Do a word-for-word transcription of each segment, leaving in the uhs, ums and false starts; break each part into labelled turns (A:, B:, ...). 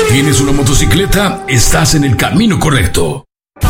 A: ¿Tienes una motocicleta? Estás en el camino correcto.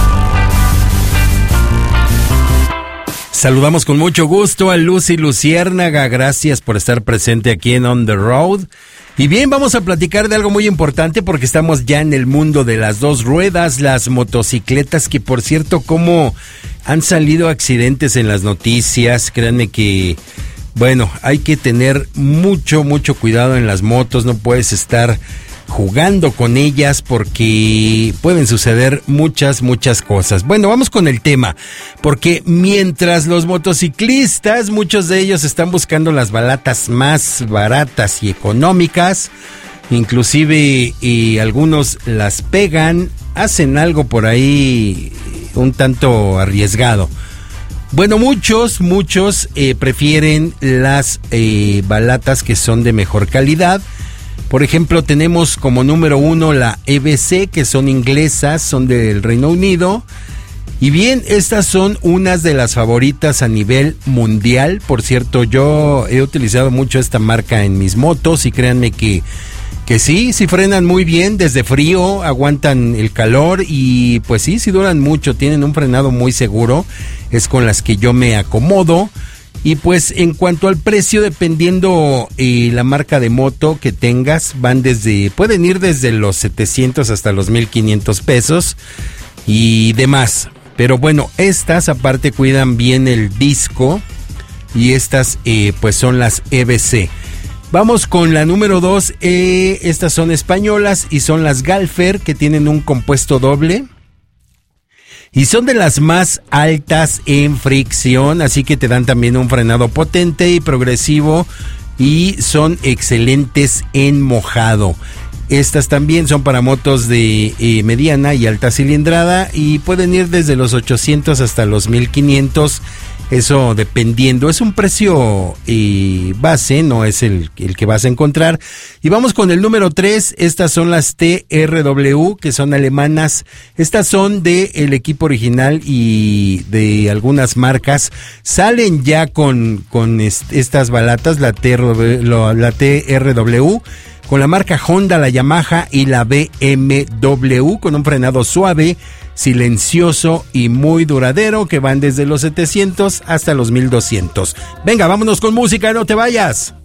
B: Saludamos con mucho gusto a Lucy Luciérnaga. Gracias por estar presente aquí en On The Road. Y bien, vamos a platicar de algo muy importante porque estamos ya en el mundo de las dos ruedas, las motocicletas, que por cierto, como han salido accidentes en las noticias. Créanme que, bueno, hay que tener mucho, mucho cuidado en las motos. No puedes estar jugando con ellas porque pueden suceder muchas, muchas cosas. Bueno, vamos con el tema, porque mientras los motociclistas, muchos de ellos están buscando las balatas más baratas y económicas, inclusive y algunos las pegan, hacen algo por ahí un tanto arriesgado. Bueno, muchos, muchos eh, prefieren las eh, balatas que son de mejor calidad. Por ejemplo, tenemos como número uno la E B C, que son inglesas, son del Reino Unido. Y bien, estas son unas de las favoritas a nivel mundial. Por cierto, yo he utilizado mucho esta marca en mis motos y créanme que, que sí, sí frenan muy bien desde frío, aguantan el calor y pues sí, sí duran mucho, tienen un frenado muy seguro. Es con las que yo me acomodo. Y pues en cuanto al precio, dependiendo eh, la marca de moto que tengas, van desde, pueden ir desde los setecientos hasta los mil quinientos pesos y demás. Pero bueno, estas aparte cuidan bien el disco y estas eh, pues son las E B C. Vamos con la número dos, eh, estas son españolas y son las Galfer, que tienen un compuesto doble. Y son de las más altas en fricción, así que te dan también un frenado potente y progresivo y son excelentes en mojado. Estas también son para motos de eh, mediana y alta cilindrada y pueden ir desde los ochocientos hasta los mil quinientos, eso dependiendo. Es un precio eh, base, no es el, el que vas a encontrar. Y vamos con el número tres, estas son las T R W, que son alemanas. Estas son de el equipo original y de algunas marcas. Salen ya con, con est- estas balatas, la T R W, la T R W, con la marca Honda, la Yamaha y la B M W, con un frenado suave, silencioso y muy duradero, que van desde los setecientos hasta los mil doscientos. Venga, vámonos con música, no te vayas.